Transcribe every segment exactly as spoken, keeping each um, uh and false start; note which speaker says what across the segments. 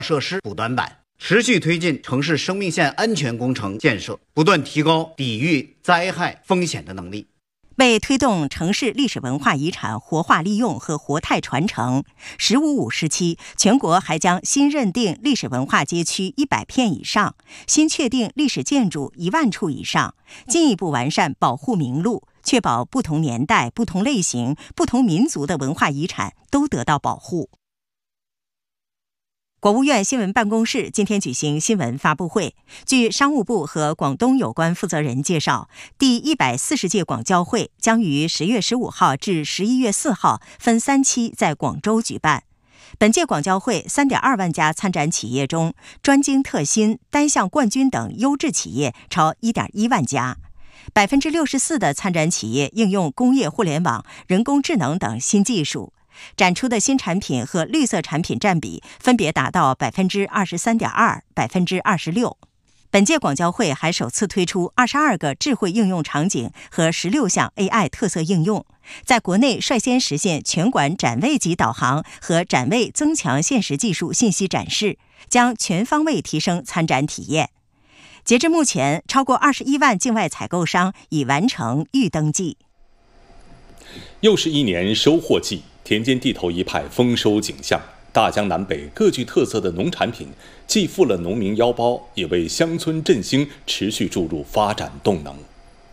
Speaker 1: 设施补短板，持续推进城市生命线安全工程建设，不断提高抵御灾害风险的能力。
Speaker 2: 为推动城市历史文化遗产活化利用和活态传承，十五五时期，全国还将新认定历史文化街区一百片以上，新确定历史建筑一万处以上，进一步完善保护名录，确保不同年代、不同类型、不同民族的文化遗产都得到保护。国务院新闻办公室今天举行新闻发布会，据商务部和广东有关负责人介绍，第一百四十届广交会将于十月十五号至十一月四号分三期在广州举办。本届广交会 三点二万家参展企业中，专精特新、单项冠军等优质企业超 一点一万家。百分之六十四的参展企业应用工业互联网、人工智能等新技术。展出的新产品和绿色产品占比分别达到 百分之二十三点二、百分之二十六。本届广交会还首次推出二十二个智慧应用场景和十六项 A I 特色应用，在国内率先实现全馆展位级导航和展位增强现实技术信息展示，将全方位提升参展体验。截至目前，超过二十一万境外采购商已完成预登记。
Speaker 3: 又是一年收获季，田间地头一派丰收景象。大江南北各具特色的农产品，既富了农民腰包，也为乡村振兴持续注入发展动能。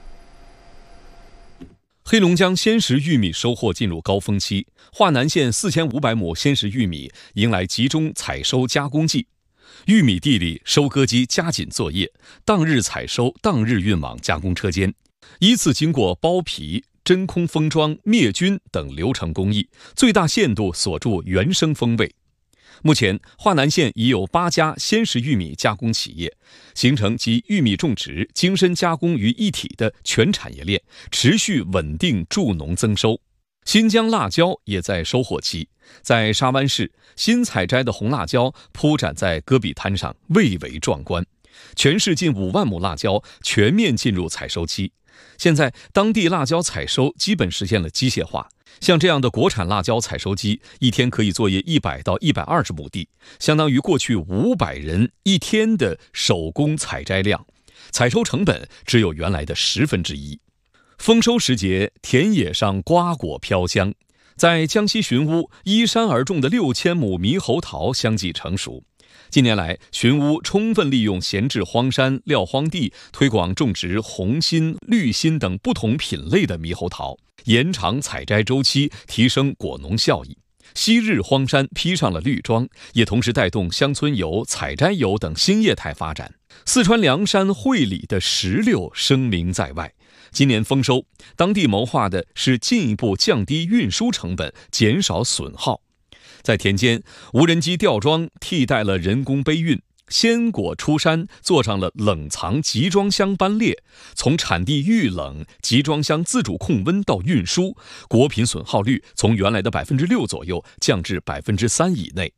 Speaker 4: 黑龙江鲜食玉米收获进入高峰期，华南县四千五百亩鲜食玉米迎来集中采收加工季。玉米地里，收割机加紧作业，当日采收，当日运往加工车间，依次经过剥皮、真空封装、灭菌等流程工艺，最大限度锁住原生风味。目前，华南县已有八家鲜食玉米加工企业，形成集玉米种植、精深加工于一体的全产业链，持续稳定助农增收。新疆辣椒也在收获期，在沙湾市，新采摘的红辣椒铺展在戈壁滩上，蔚为壮观。全市近五万亩辣椒全面进入采收期。现在当地辣椒采收基本实现了机械化，像这样的国产辣椒采收机一天可以作业一百到一百二十亩地，相当于过去五百人一天的手工采摘量，采收成本只有原来的十分之一。丰收时节，田野上瓜果飘香，在江西寻乌依山而种的六千亩猕猴桃相继成熟。近年来，寻乌充分利用闲置荒山、撂荒地，推广种植红心、绿心等不同品类的猕猴桃，延长采摘周期，提升果农效益。昔日荒山披上了绿装，也同时带动乡村游、采摘游等新业态发展。四川凉山会理的石榴声名在外。今年丰收，当地谋划的是进一步降低运输成本，减少损耗。在田间，无人机吊装替代了人工背运，鲜果出山做上了冷藏集装箱班列，从产地预冷、集装箱自主控温到运输，果品损耗率从原来的百分之六左右降至百分之三以内。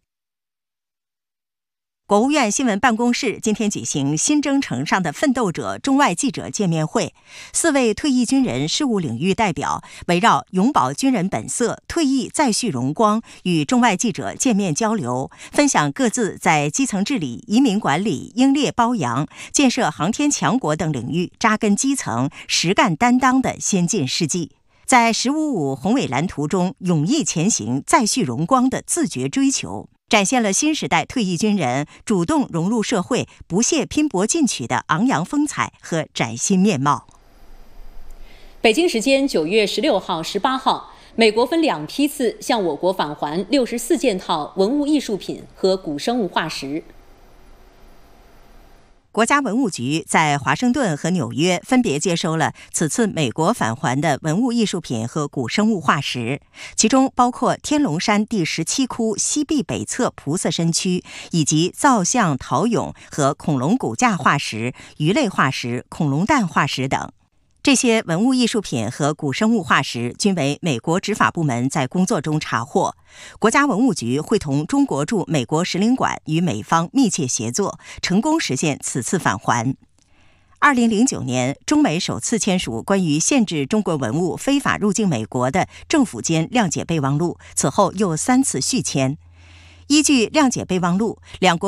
Speaker 2: 国务院新闻办公室今天举行新征程上的奋斗者中外记者见面会，四位退役军人事务领域代表围绕永葆军人本色、退役再续荣光，与中外记者见面交流，分享各自在基层治理、移民管理、英烈褒扬、建设航天强国等领域扎根基层、实干担当的先进事迹，在十五五宏伟蓝图中勇毅前行、再续荣光的自觉追求，展现了新时代退役军人主动融入社会、不懈拼搏进取的昂扬风采和崭新面貌。
Speaker 5: 北京时间九月十六号、十八号，美国分两批次向我国返还六十四件套文物艺术品和古生物化石。
Speaker 2: 国家文物局在华盛顿和纽约分别接收了此次美国返还的文物艺术品和古生物化石，其中包括天龙山第十七窟西壁北侧菩萨身躯，以及造像陶俑和恐龙骨架化石、鱼类化石、恐龙蛋化石等。这些文物艺术品和古生物化石均为美国执法部门在工作中查获，国家文物局会同中国驻美国使领馆与美方密切协作，成功实现此次返还。二零零九年，中美首次签署关于限制中国文物非法入境美国的政府间谅解备忘录，此后又三次续签。依据谅解备忘录，两国